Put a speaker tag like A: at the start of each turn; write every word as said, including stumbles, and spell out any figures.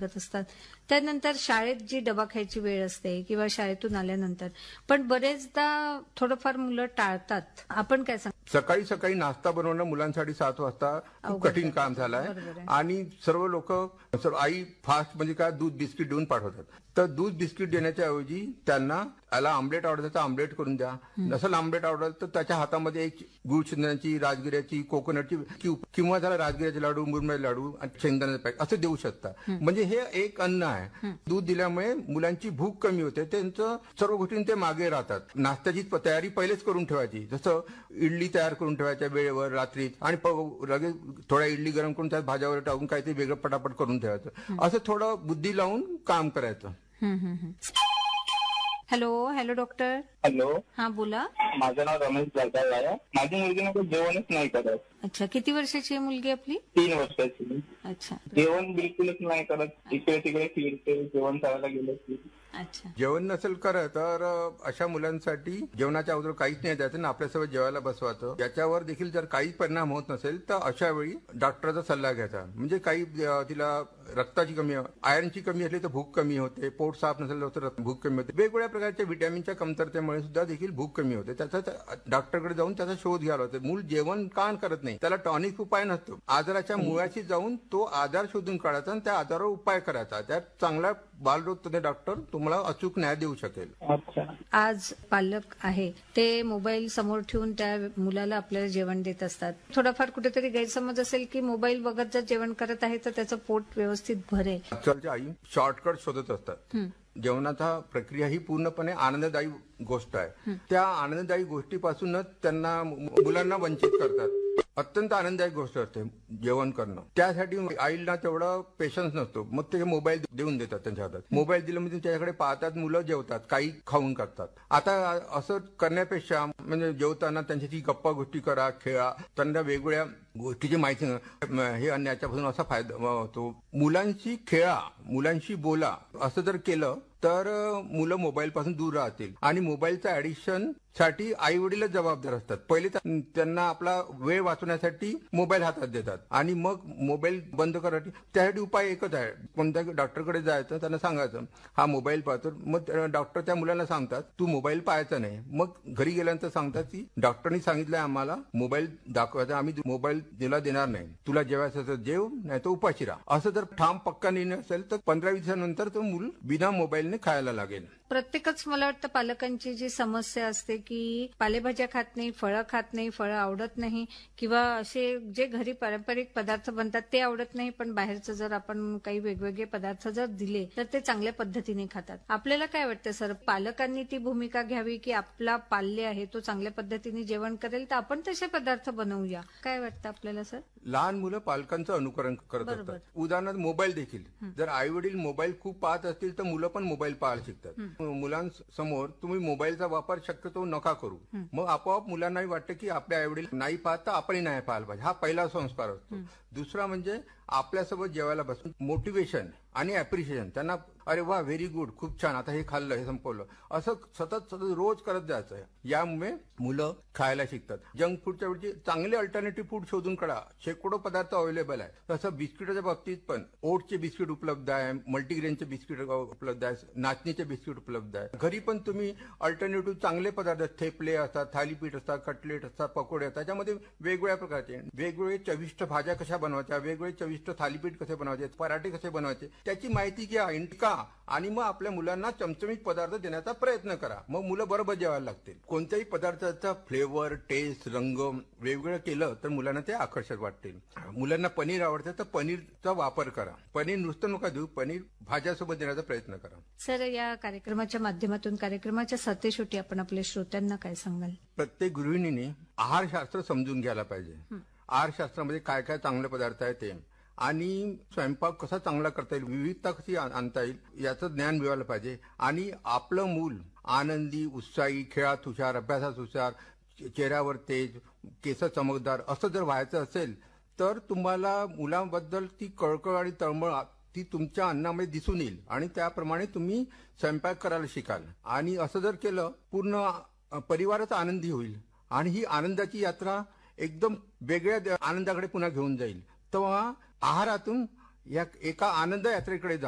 A: निघत असतात. त्यानंतर शाळेत जी डबा खायची वेळ असते किंवा शाळेतून आल्यानंतर, पण बरेचदा थोडंफार मुलं टाळतात. आपण काय सांग
B: सकाळी सकाळी नाश्ता बनवणं मुलांसाठी सात वाजता खूप कठीण काम झालंय. आणि सर्व लोक आई फास्ट म्हणजे काय दूध बिस्किट देऊन पाठवतात. तर दूध बिस्किट देण्याच्या ऐवजी त्यांना याला आमलेट आवडतं तर आमलेट करून द्या. नसेल आमलेट आवडत तर त्याच्या हातामध्ये एक गुळ शेंगदाण्याची, राजगिऱ्याची, कोकोनटची किंवा त्याला राजगिऱ्याचे लाडू, मुरमुऱ्याचे लाडू आणि शेंगदाण्याचे पॅक असं देऊ शकता. म्हणजे हे एक अन्न आहे. दूध दिल्यामुळे मुलांची भूक कमी होते. त्यांचं सर्व गोष्टी ते मागे राहतात. नाश्त्याची तयारी पहिलेच करून ठेवायची. जसं इडली तयार करून ठेवायच्या वेळेवर रात्री आणि लगेच थोड्या इडली गरम करून त्यात भाज्यावर टाकून काहीतरी वेगळं पटापट करून ठेवायचं. असं थोडं बुद्धी लावून काम करायचं.
A: Hello hello doctor.
C: हॅलो.
A: हा बोला.
C: माझं नाव रमेश जगदाळे आहे. माझी मुलगी ना जेवणच नाही करत.
A: अच्छा, किती वर्षाची आहे मुलगी आपली?
C: तीन वर्षाची.
A: अच्छा.
C: जेवण बिलकुलच नाही करत. इकडे तिकडे फिरते. जेवण करायला गेलं की.
A: अच्छा.
B: जेवण नसेल करत तर अशा मुलांसाठी जेवणाच्या अगोदर काहीच नाही द्यायचं ना आपल्यासोबत जेवायला बसवायचं. याच्यावर देखील जर काहीच परिणाम होत नसेल तर अशा वेळी डॉक्टरचा सल्ला घ्यायचा. म्हणजे काही तिला रक्ताची कमी, आयर्नची कमी असली तर भूक कमी होते. पोट साफ नसेल तर भूक कमी होते. वेगवेगळ्या प्रकारच्या व्हिटॅमिनच्या कमतरतेमुळे सुद्धा देखील भूक कमी होते. त्याचा डॉक्टरकडे जाऊन त्याचा शोध घ्यायला होता. मूल जेवण का करत नाही त्याला टॉनिक उपाय नसतो. आजाराच्या मुळाशी जाऊन तो आजार शोधून काढायचा आणि त्या आजारावर उपाय करायचा. त्यात चांगला बालरोग तज्ञ डॉक्टर तुम्हाला अचूक न्याय देऊ शकेल.
A: आज पालक आहे ते मोबाईल समोर ठेवून त्या मुलाला आपल्याला जेवण देत असतात. थोडाफार कुठेतरी गैरसमज असेल की मोबाईल बघत जर जेवण करत आहे तर त्याचं पोट व्यवस्थित भरेल.
B: आजकालच्या आई शॉर्टकट शोधत असतात. जेवणाचा प्रक्रिया ही पूर्णपणे आनंददायी गोष्ट आहे. त्या आनंददायी गोष्टीपासूनच त्यांना मुलांना वंचित करतात. अत्यंत आनंददायक गोष्ट असते जेवण करणं. त्यासाठी आईला तेवढा पेशन्स नसतो. मग ते मोबाईल देऊन देतात त्यांच्या हातात. मोबाईल दिलं म्हणजे त्याच्याकडे पाहतात, मुलं जेवतात, काही खाऊन करतात. आता असं करण्यापेक्षा म्हणजे जेवताना त्यांच्याशी गप्पा गोष्टी करा, खेळा, त्यांना वेगवेगळ्या गोष्टीची माहिती हे अन्याच्यापासून असा फायदा होतो. मुलांशी खेळा, मुलांशी बोला असं जर केलं तर मुलं मोबाईल पासून दूर राहतील. आणि मोबाईलचं ऍडिक्शन साठी आई वडीलच जबाबदार असतात. पहिले त्यांना आपला वेळ वाचवण्यासाठी मोबाईल हातात देतात आणि मग मोबाईल बंद करायसाठी त्यासाठी उपाय एकच आहे. कोणत्या डॉक्टरकडे जायचं, त्यांना सांगायचं हा मोबाईल पाहतो. मग डॉक्टर त्या मुलांना सांगतात तू मोबाईल पाहायचा नाही. मग घरी गेल्यानंतर सांगतात की डॉक्टरनी सांगितलंय आम्हाला मोबाईल दाखवायचा, आम्ही मोबाईल दिला देणार नाही. तुला जेवायचं तर जेव, नाही तर उपाशी राहा. असं जर ठाम पक्का निर्णय असेल तर पंधरा वीस दिवसानंतर तो मूल बिना मोबाईलने खायला लागेल.
A: प्रत्येकच मला वाटतं पालकांची जी समस्या असते की पालेभाज्या खात नाही, फळं खात नाही, फळं आवडत नाही किंवा असे जे घरी पारंपरिक पदार्थ बनतात ते आवडत नाही, पण बाहेरचं जर आपण काही वेगवेगळे पदार्थ जर दिले तर ते चांगल्या पद्धतीने खातात. आपल्याला काय वाटतं सर, पालकांनी ती भूमिका घ्यावी की आपला पाल्य आहे तो चांगल्या पद्धतीने जेवण करेल तर आपण तसे पदार्थ बनवूया? काय वाटतं आपल्याला सर?
B: लहान मुलं पालकांचं अनुकरण करत असतात. उदाहरणार्थ मोबाईल देखील जर आई वडील मोबाईल खूप पाहत असतील तर मुलं पण मोबाईल पाहायला शिकतात. मुलांसमोर तुम्ही मोबाईलचा वापर शक्यतो नका करू. मग आपोआप मुलांनाही वाटतं की आपल्या आई वडील नाही पाहत तर आपणही नाही पाहायला पाहिजे. हा पहिला संस्कार असतो. दुसरा म्हणजे आपल्यासोबत जेवायला बसून मोटिवेशन आणि अप्रिशिएशन. त्यांना अरे वा व्हेरी गुड, खूप छान, आता हे खाल्लं, हे संपवलं, असं सतत सतत रोज करत जायचं. यामुळे मुलं खायला शिकतात. जंक फूडच्या वेळी चांगले अल्टरनेटिव्ह फूड शोधून काढा. शेकडो पदार्थ अवेलेबल आहे. तसं बिस्किटाच्या बाबतीत पण ओटचे बिस्किट उपलब्ध आहे, मल्टीग्रेनचे बिस्किट उपलब्ध आहे, नाचणीचे बिस्किट उपलब्ध आहे. घरी पण तुम्ही अल्टरनेटिव्ह चांगले पदार्थ, थेपले असतात, थालीपीठ असतात, कटलेट असतात, पकोडे असतात. त्याच्यामध्ये वेगवेगळ्या प्रकारचे वेगवेगळे चविष्ट भाज्या कशा बनवायच्या, वेगवेगळे चविष्ट थालीपीठ कसे बनवायचे, पराठे कसे बनवायचे त्याची माहिती घ्या, इंटका आणि मग आपल्या मुलांना चमचमीत पदार्थ देण्याचा प्रयत्न करा. मग मुलं बरोबर जेवायला लागतील. कोणत्याही पदार्थाचा फ्लेवर, टेस्ट, रंग वेगवेगळं केलं तर मुलांना ते आकर्षक वाटतील. मुलांना पनीर आवडतं तर पनीरचा वापर करा. पनीर नुसतं नका देऊ, पनीर भाज्यासोबत देण्याचा प्रयत्न करा.
A: सर, या कार्यक्रमाच्या माध्यमातून कार्यक्रमाच्या सतेशेवटी आपण आपल्या श्रोत्यांना काय सांगाल?
B: प्रत्येक गृहिणीने आहारशास्त्र समजून घ्यायला पाहिजे. आहारशास्त्रामध्ये काय काय चांगले पदार्थ आहेत ते आणि स्वयंपाक कसा चांगला करता येईल, विविधता कशी आणता येईल याचं ज्ञान मिळालं पाहिजे. आणि आपलं मूल आनंदी, उत्साही, खेळात हुशार, अभ्यासात हुशार, चेहऱ्यावर तेज, केस चमकदार असं जर व्हायचं असेल तर तुम्हाला मुलांबद्दल ती कळकळ आणि तळमळ ती तुमच्या अन्नामध्ये दिसून येईल आणि त्याप्रमाणे तुम्ही स्वयंपाक करायला शिकाल. आणि असं जर केलं पूर्ण परिवारच आनंदी होईल आणि ही आनंदाची यात्रा एकदम वेगळ्या आनंदाकडे पुन्हा घेऊन जाईल. तेव्हा आहारातून या एका आनंद यात्रेकडे जा.